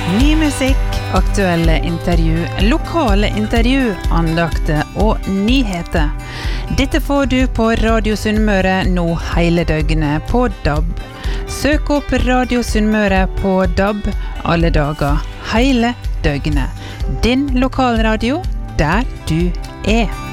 Ny musikk, aktuelle intervju, lokale intervju, andakter og nyheter. Dette får du på Radio Sunnmøre nå hele døgnet på DAB. Søk opp Radio Sunnmøre på DAB alle dager, hele døgnet. Din lokalradio der du er.